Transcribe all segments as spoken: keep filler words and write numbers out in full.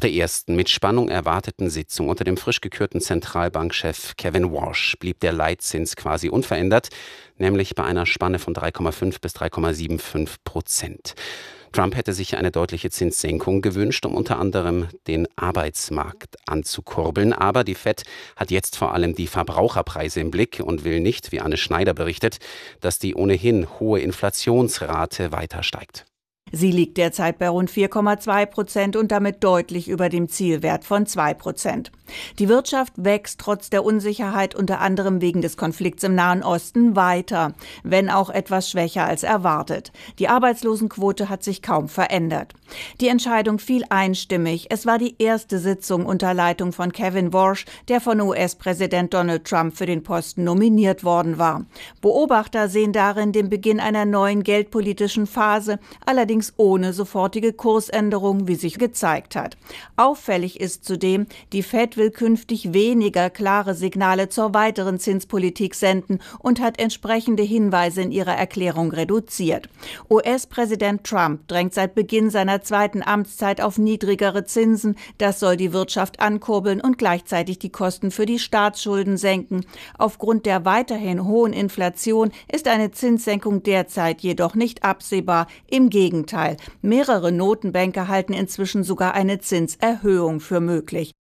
der ersten mit Spannung erwarteten Sitzung unter dem frisch gekürten Zentralbankchef Kevin Warsh blieb der Leitzins quasi unverändert, nämlich bei einer Spanne von drei Komma fünf bis drei Komma fünfundsiebzig Prozent. Trump hätte sich eine deutliche Zinssenkung gewünscht, um unter anderem den Arbeitsmarkt anzukurbeln. Aber die Fed hat jetzt vor allem die Verbraucherpreise im Blick und will nicht, wie Anne Schneider berichtet, dass die ohnehin hohe Inflationsrate weiter steigt. Sie liegt derzeit bei rund vier Komma zwei Prozent und damit deutlich über dem Zielwert von zwei Prozent. Die Wirtschaft wächst trotz der Unsicherheit unter anderem wegen des Konflikts im Nahen Osten weiter, wenn auch etwas schwächer als erwartet. Die Arbeitslosenquote hat sich kaum verändert. Die Entscheidung fiel einstimmig. Es war die erste Sitzung unter Leitung von Kevin Warsh, der von U S-Präsident Donald Trump für den Posten nominiert worden war. Beobachter sehen darin den Beginn einer neuen geldpolitischen Phase, allerdings ohne sofortige Kursänderung, wie sich gezeigt hat. Auffällig ist zudem, die Fed will künftig weniger klare Signale zur weiteren Zinspolitik senden und hat entsprechende Hinweise in ihrer Erklärung reduziert. U S-Präsident Trump drängt seit Beginn seiner zweiten Amtszeit auf niedrigere Zinsen. Das soll die Wirtschaft ankurbeln und gleichzeitig die Kosten für die Staatsschulden senken. Aufgrund der weiterhin hohen Inflation ist eine Zinssenkung derzeit jedoch nicht absehbar. Im Gegenteil. Mehrere Notenbanker halten inzwischen sogar eine Zinserhöhung für möglich.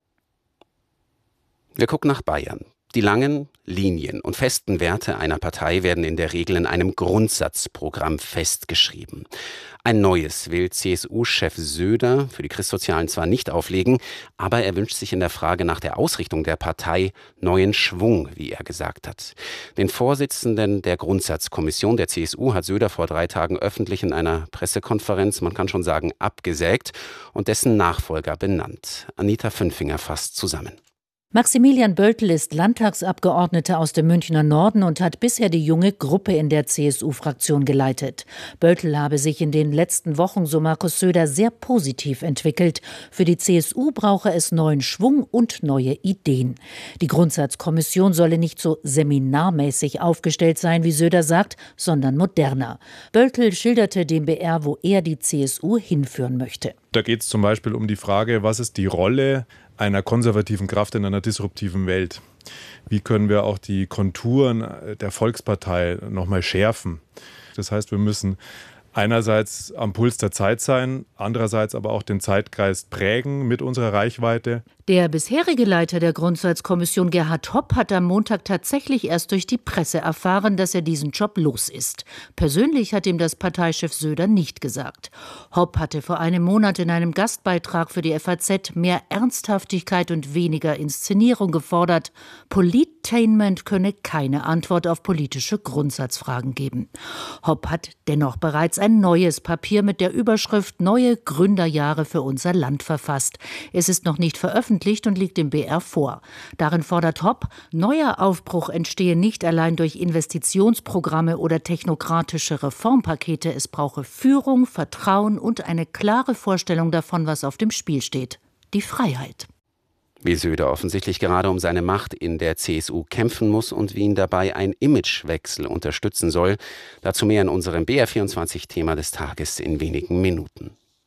Wir gucken nach Bayern. Die langen Linien und festen Werte einer Partei werden in der Regel in einem Grundsatzprogramm festgeschrieben. Ein neues will C S U-Chef Söder für die Christsozialen zwar nicht auflegen, aber er wünscht sich in der Frage nach der Ausrichtung der Partei neuen Schwung, wie er gesagt hat. Den Vorsitzenden der Grundsatzkommission der C S U hat Söder vor drei Tagen öffentlich in einer Pressekonferenz, man kann schon sagen, abgesägt und dessen Nachfolger benannt. Anita Fünfinger fasst zusammen. Maximilian Böltl ist Landtagsabgeordneter aus dem Münchner Norden und hat bisher die junge Gruppe in der C S U-Fraktion geleitet. Böltl habe sich in den letzten Wochen, so Markus Söder, sehr positiv entwickelt. Für die C S U brauche es neuen Schwung und neue Ideen. Die Grundsatzkommission solle nicht so seminarmäßig aufgestellt sein, wie Söder sagt, sondern moderner. Böltl schilderte dem B R, wo er die C S U hinführen möchte. Da geht es zum Beispiel um die Frage, was ist die Rolle einer konservativen Kraft in einer disruptiven Welt? Wie können wir auch die Konturen der Volkspartei nochmal schärfen? Das heißt, wir müssen einerseits am Puls der Zeit sein, andererseits aber auch den Zeitgeist prägen mit unserer Reichweite. Der bisherige Leiter der Grundsatzkommission Gerhard Hopp hat am Montag tatsächlich erst durch die Presse erfahren, dass er diesen Job los ist. Persönlich hat ihm das Parteichef Söder nicht gesagt. Hopp hatte vor einem Monat in einem Gastbeitrag für die F A Z mehr Ernsthaftigkeit und weniger Inszenierung gefordert. Politainment könne keine Antwort auf politische Grundsatzfragen geben. Hopp hat dennoch bereits ein neues Papier mit der Überschrift Neue Gründerjahre für unser Land verfasst. Es ist noch nicht veröffentlicht und liegt dem B R vor. Darin fordert Hopp, neuer Aufbruch entstehe nicht allein durch Investitionsprogramme oder technokratische Reformpakete. Es brauche Führung, Vertrauen und eine klare Vorstellung davon, was auf dem Spiel steht. Die Freiheit. Wie Söder offensichtlich gerade um seine Macht in der C S U kämpfen muss und wie ihn dabei ein Imagewechsel unterstützen soll. Dazu mehr in unserem B R vierundzwanzig-Thema des Tages in wenigen Minuten.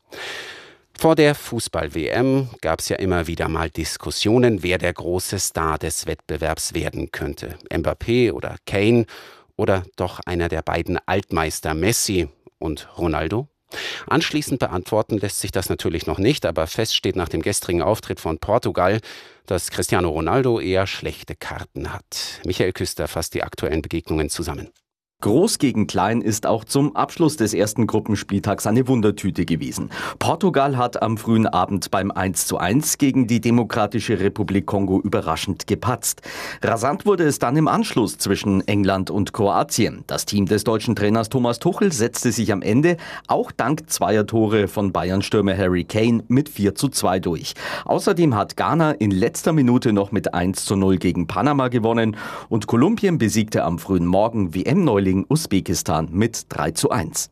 Vor der Fußball-W M gab es ja immer wieder mal Diskussionen, wer der große Star des Wettbewerbs werden könnte. Mbappé oder Kane oder doch einer der beiden Altmeister Messi und Ronaldo? Anschließend beantworten lässt sich das natürlich noch nicht, aber fest steht nach dem gestrigen Auftritt von Portugal, dass Cristiano Ronaldo eher schlechte Karten hat. Michael Küster fasst die aktuellen Begegnungen zusammen. Groß gegen Klein ist auch zum Abschluss des ersten Gruppenspieltags eine Wundertüte gewesen. Portugal hat am frühen Abend beim eins zu eins gegen die Demokratische Republik Kongo überraschend gepatzt. Rasant wurde es dann im Anschluss zwischen England und Kroatien. Das Team des deutschen Trainers Thomas Tuchel setzte sich am Ende, auch dank zweier Tore von Bayern-Stürmer Harry Kane, mit vier zu zwei durch. Außerdem hat Ghana in letzter Minute noch mit eins zu null gegen Panama gewonnen und Kolumbien besiegte am frühen Morgen W M-Neuling Usbekistan mit drei zu eins.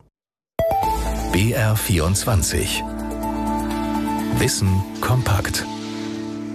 B R vierundzwanzig. Wissen kompakt.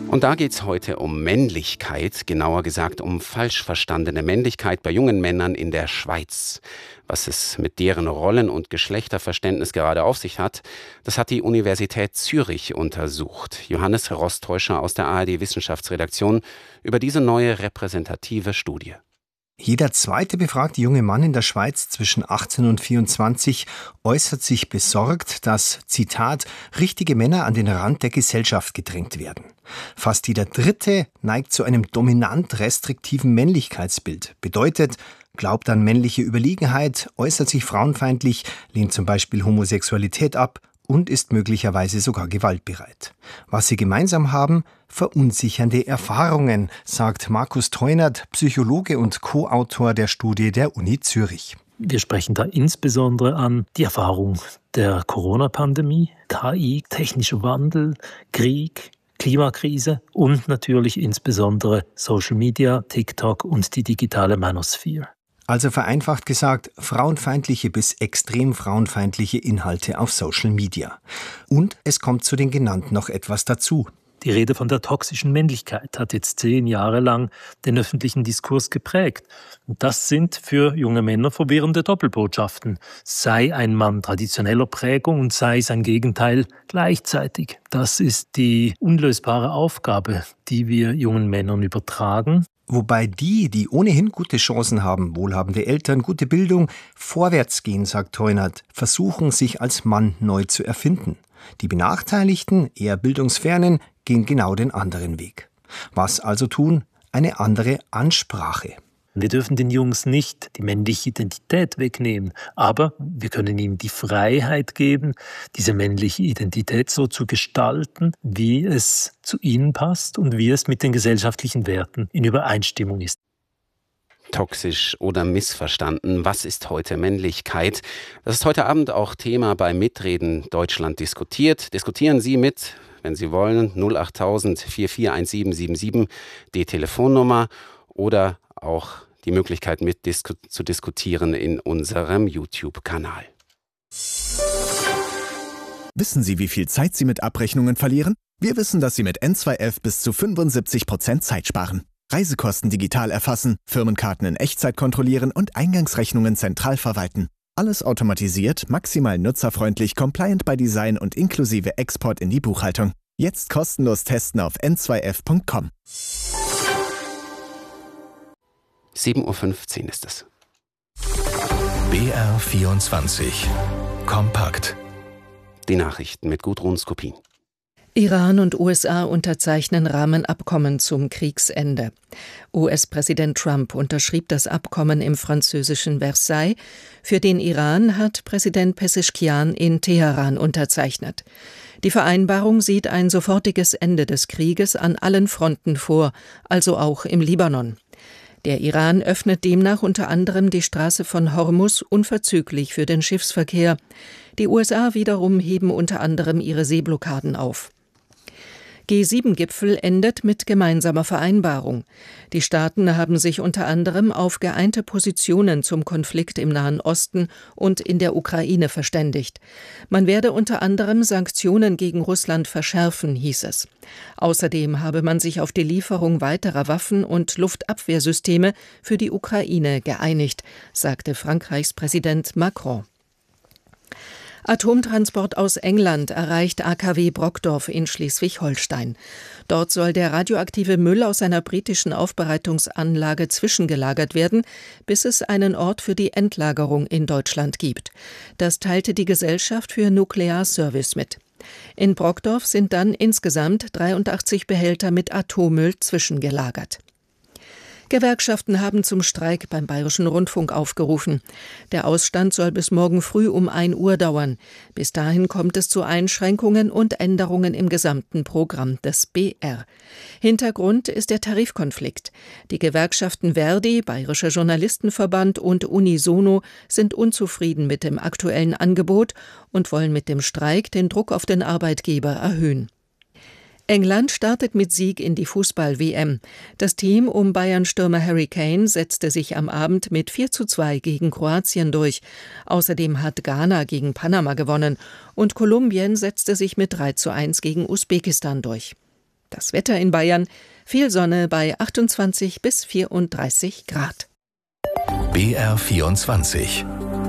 Und da geht es heute um Männlichkeit, genauer gesagt um falsch verstandene Männlichkeit bei jungen Männern in der Schweiz. Was es mit deren Rollen- und Geschlechterverständnis gerade auf sich hat, das hat die Universität Zürich untersucht. Johannes Rostäuscher aus der A R D-Wissenschaftsredaktion über diese neue repräsentative Studie. Jeder zweite befragte junge Mann in der Schweiz zwischen achtzehn und vierundzwanzig äußert sich besorgt, dass, Zitat, richtige Männer an den Rand der Gesellschaft gedrängt werden. Fast jeder Dritte neigt zu einem dominant restriktiven Männlichkeitsbild. Bedeutet, glaubt an männliche Überlegenheit, äußert sich frauenfeindlich, lehnt zum Beispiel Homosexualität ab und ist möglicherweise sogar gewaltbereit. Was sie gemeinsam haben, verunsichernde Erfahrungen, sagt Markus Teunert, Psychologe und Co-Autor der Studie der Uni Zürich. Wir sprechen da insbesondere an die Erfahrung der Corona-Pandemie, K I, technischer Wandel, Krieg, Klimakrise und natürlich insbesondere Social Media, TikTok und die digitale Manosphere. Also vereinfacht gesagt, frauenfeindliche bis extrem frauenfeindliche Inhalte auf Social Media. Und es kommt zu den genannten noch etwas dazu. Die Rede von der toxischen Männlichkeit hat jetzt zehn Jahre lang den öffentlichen Diskurs geprägt. Und das sind für junge Männer verwirrende Doppelbotschaften. Sei ein Mann traditioneller Prägung und sei sein Gegenteil gleichzeitig. Das ist die unlösbare Aufgabe, die wir jungen Männern übertragen. Wobei die, die ohnehin gute Chancen haben, wohlhabende Eltern, gute Bildung, vorwärts gehen, sagt Teunert, versuchen sich als Mann neu zu erfinden. Die Benachteiligten, eher Bildungsfernen, gehen genau den anderen Weg. Was also tun? Eine andere Ansprache. Wir dürfen den Jungs nicht die männliche Identität wegnehmen, aber wir können ihnen die Freiheit geben, diese männliche Identität so zu gestalten, wie es zu ihnen passt und wie es mit den gesellschaftlichen Werten in Übereinstimmung ist. Toxisch oder missverstanden, was ist heute Männlichkeit? Das ist heute Abend auch Thema bei Mitreden Deutschland diskutiert. Diskutieren Sie mit, wenn Sie wollen, null acht tausend vier vier eins sieben sieben sieben, die Telefonnummer, oder auch die Möglichkeit mit disku- zu diskutieren in unserem YouTube-Kanal. Wissen Sie, wie viel Zeit Sie mit Abrechnungen verlieren? Wir wissen, dass Sie mit N zwei F bis zu fünfundsiebzig Prozent Zeit sparen. Reisekosten digital erfassen, Firmenkarten in Echtzeit kontrollieren und Eingangsrechnungen zentral verwalten. Alles automatisiert, maximal nutzerfreundlich, compliant by Design und inklusive Export in die Buchhaltung. Jetzt kostenlos testen auf n zwei f punkt com. sieben Uhr fünfzehn ist es. B R vierundzwanzig. Kompakt. Die Nachrichten mit Gudrun Skopin. Iran und U S A unterzeichnen Rahmenabkommen zum Kriegsende. U S-Präsident Trump unterschrieb das Abkommen im französischen Versailles. Für den Iran hat Präsident Pezeshkian in Teheran unterzeichnet. Die Vereinbarung sieht ein sofortiges Ende des Krieges an allen Fronten vor, also auch im Libanon. Der Iran öffnet demnach unter anderem die Straße von Hormuz unverzüglich für den Schiffsverkehr. Die U S A wiederum heben unter anderem ihre Seeblockaden auf. G sieben Gipfel endet mit gemeinsamer Vereinbarung. Die Staaten haben sich unter anderem auf geeinte Positionen zum Konflikt im Nahen Osten und in der Ukraine verständigt. Man werde unter anderem Sanktionen gegen Russland verschärfen, hieß es. Außerdem habe man sich auf die Lieferung weiterer Waffen und Luftabwehrsysteme für die Ukraine geeinigt, sagte Frankreichs Präsident Macron. Atomtransport aus England erreicht A K W Brokdorf in Schleswig-Holstein. Dort soll der radioaktive Müll aus einer britischen Aufbereitungsanlage zwischengelagert werden, bis es einen Ort für die Endlagerung in Deutschland gibt. Das teilte die Gesellschaft für Nuklearservice mit. In Brokdorf sind dann insgesamt dreiundachtzig Behälter mit Atommüll zwischengelagert. Gewerkschaften haben zum Streik beim Bayerischen Rundfunk aufgerufen. Der Ausstand soll bis morgen früh um ein Uhr dauern. Bis dahin kommt es zu Einschränkungen und Änderungen im gesamten Programm des B R. Hintergrund ist der Tarifkonflikt. Die Gewerkschaften Verdi, Bayerischer Journalistenverband und Unisono sind unzufrieden mit dem aktuellen Angebot und wollen mit dem Streik den Druck auf den Arbeitgeber erhöhen. England startet mit Sieg in die Fußball-W M. Das Team um Bayern-Stürmer Harry Kane setzte sich am Abend mit vier zu zwei gegen Kroatien durch. Außerdem hat Ghana gegen Panama gewonnen und Kolumbien setzte sich mit drei zu eins gegen Usbekistan durch. Das Wetter in Bayern: viel Sonne bei achtundzwanzig bis vierunddreißig Grad. B R vierundzwanzig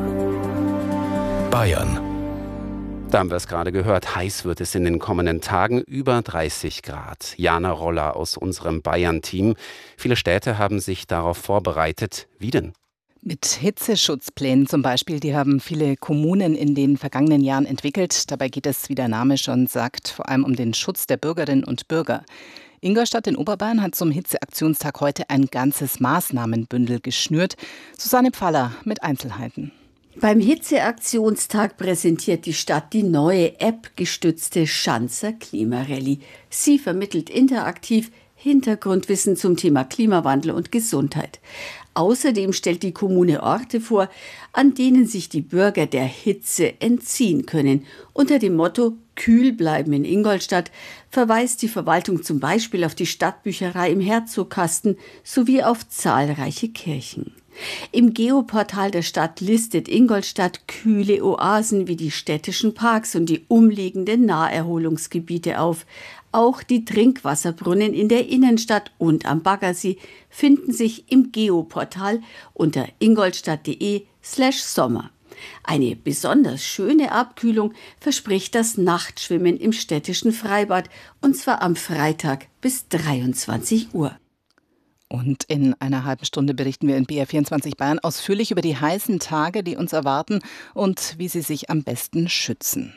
Bayern. Da haben wir es gerade gehört, heiß wird es in den kommenden Tagen, über dreißig Grad. Jana Roller aus unserem Bayern-Team. Viele Städte haben sich darauf vorbereitet. Wie denn? Mit Hitzeschutzplänen zum Beispiel, die haben viele Kommunen in den vergangenen Jahren entwickelt. Dabei geht es, wie der Name schon sagt, vor allem um den Schutz der Bürgerinnen und Bürger. Ingolstadt in Oberbayern hat zum Hitzeaktionstag heute ein ganzes Maßnahmenbündel geschnürt. Susanne Pfaller mit Einzelheiten. Beim Hitzeaktionstag präsentiert die Stadt die neue App-gestützte Schanzer Klimarallye. Sie vermittelt interaktiv Hintergrundwissen zum Thema Klimawandel und Gesundheit. Außerdem stellt die Kommune Orte vor, an denen sich die Bürger der Hitze entziehen können. Unter dem Motto Kühl bleiben in Ingolstadt verweist die Verwaltung zum Beispiel auf die Stadtbücherei im Herzogkasten sowie auf zahlreiche Kirchen. Im Geoportal der Stadt listet Ingolstadt kühle Oasen wie die städtischen Parks und die umliegenden Naherholungsgebiete auf. Auch die Trinkwasserbrunnen in der Innenstadt und am Baggersee finden sich im Geoportal unter ingolstadt.de slash Sommer. Eine besonders schöne Abkühlung verspricht das Nachtschwimmen im städtischen Freibad, und zwar am Freitag bis dreiundzwanzig Uhr. Und in einer halben Stunde berichten wir in B R vierundzwanzig Bayern ausführlich über die heißen Tage, die uns erwarten und wie sie sich am besten schützen.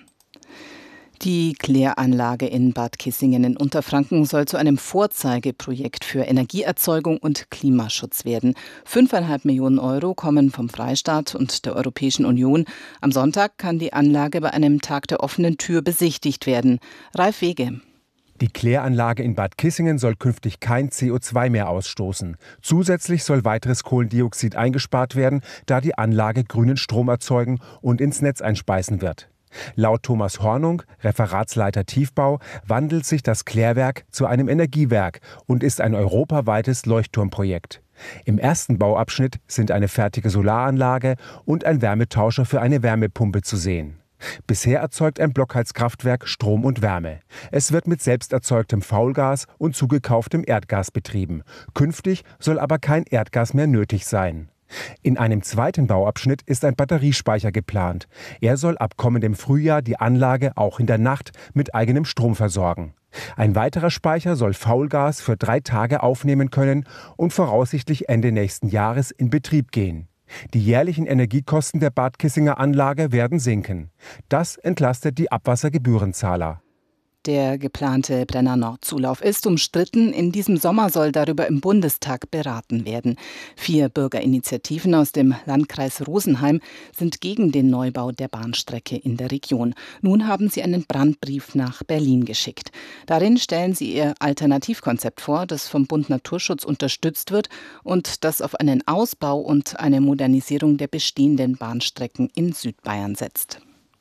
Die Kläranlage in Bad Kissingen in Unterfranken soll zu einem Vorzeigeprojekt für Energieerzeugung und Klimaschutz werden. Fünfeinhalb Millionen Euro kommen vom Freistaat und der Europäischen Union. Am Sonntag kann die Anlage bei einem Tag der offenen Tür besichtigt werden. Ralf Wege. Die Kläranlage in Bad Kissingen soll künftig kein C O zwei mehr ausstoßen. Zusätzlich soll weiteres Kohlendioxid eingespart werden, da die Anlage grünen Strom erzeugen und ins Netz einspeisen wird. Laut Thomas Hornung, Referatsleiter Tiefbau, wandelt sich das Klärwerk zu einem Energiewerk und ist ein europaweites Leuchtturmprojekt. Im ersten Bauabschnitt sind eine fertige Solaranlage und ein Wärmetauscher für eine Wärmepumpe zu sehen. Bisher erzeugt ein Blockheizkraftwerk Strom und Wärme. Es wird mit selbst erzeugtem Faulgas und zugekauftem Erdgas betrieben. Künftig soll aber kein Erdgas mehr nötig sein. In einem zweiten Bauabschnitt ist ein Batteriespeicher geplant. Er soll ab kommendem Frühjahr die Anlage auch in der Nacht mit eigenem Strom versorgen. Ein weiterer Speicher soll Faulgas für drei Tage aufnehmen können und voraussichtlich Ende nächsten Jahres in Betrieb gehen. Die jährlichen Energiekosten der Bad Kissinger Anlage werden sinken. Das entlastet die Abwassergebührenzahler. Der geplante Brenner-Nord-Zulauf ist umstritten. In diesem Sommer soll darüber im Bundestag beraten werden. Vier Bürgerinitiativen aus dem Landkreis Rosenheim sind gegen den Neubau der Bahnstrecke in der Region. Nun haben sie einen Brandbrief nach Berlin geschickt. Darin stellen sie ihr Alternativkonzept vor, das vom Bund Naturschutz unterstützt wird und das auf einen Ausbau und eine Modernisierung der bestehenden Bahnstrecken in Südbayern setzt.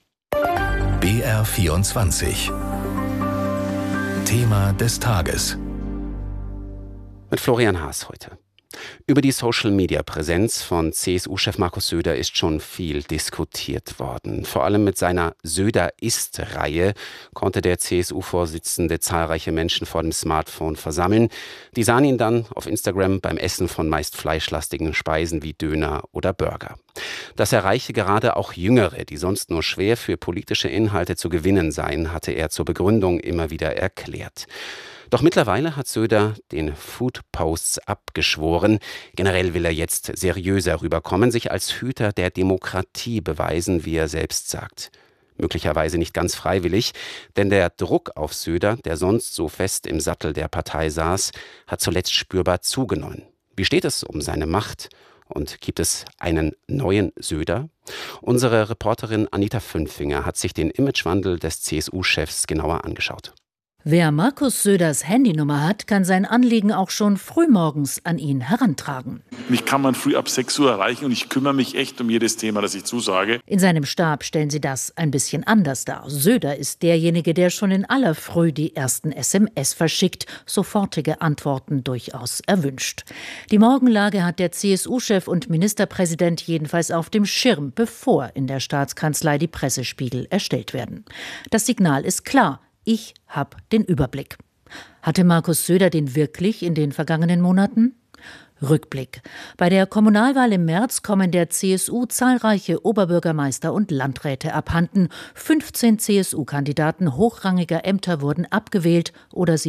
B R vierundzwanzig Thema des Tages. Mit Florian Haas heute. Über die Social-Media-Präsenz von C S U-Chef Markus Söder ist schon viel diskutiert worden. Vor allem mit seiner Söder-ist-Reihe konnte der C S U-Vorsitzende zahlreiche Menschen vor dem Smartphone versammeln. Die sahen ihn dann auf Instagram beim Essen von meist fleischlastigen Speisen wie Döner oder Burger. Das erreiche gerade auch Jüngere, die sonst nur schwer für politische Inhalte zu gewinnen seien, hatte er zur Begründung immer wieder erklärt. Doch mittlerweile hat Söder den Food-Posts abgeschworen. Generell will er jetzt seriöser rüberkommen, sich als Hüter der Demokratie beweisen, wie er selbst sagt. Möglicherweise nicht ganz freiwillig, denn der Druck auf Söder, der sonst so fest im Sattel der Partei saß, hat zuletzt spürbar zugenommen. Wie steht es um seine Macht? Und gibt es einen neuen Söder? Unsere Reporterin Anita Fünfinger hat sich den Imagewandel des C S U-Chefs genauer angeschaut. Wer Markus Söders Handynummer hat, kann sein Anliegen auch schon frühmorgens an ihn herantragen. Mich kann man früh ab sechs Uhr erreichen und ich kümmere mich echt um jedes Thema, das ich zusage. In seinem Stab stellen sie das ein bisschen anders dar. Söder ist derjenige, der schon in aller Früh die ersten S M S verschickt, sofortige Antworten durchaus erwünscht. Die Morgenlage hat der C S U-Chef und Ministerpräsident jedenfalls auf dem Schirm, bevor in der Staatskanzlei die Pressespiegel erstellt werden. Das Signal ist klar. Ich habe den Überblick. Hatte Markus Söder den wirklich in den vergangenen Monaten? Rückblick. Bei der Kommunalwahl im März kommen der C S U zahlreiche Oberbürgermeister und Landräte abhanden. fünfzehn C S U-Kandidaten hochrangiger Ämter wurden abgewählt oder sie